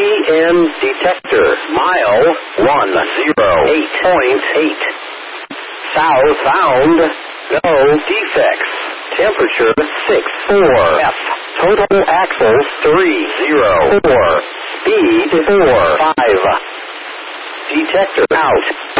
PM detector, mile 108.8. Southbound, no defects. Temperature 64. F. Total axles 304. Speed 45. Detector out.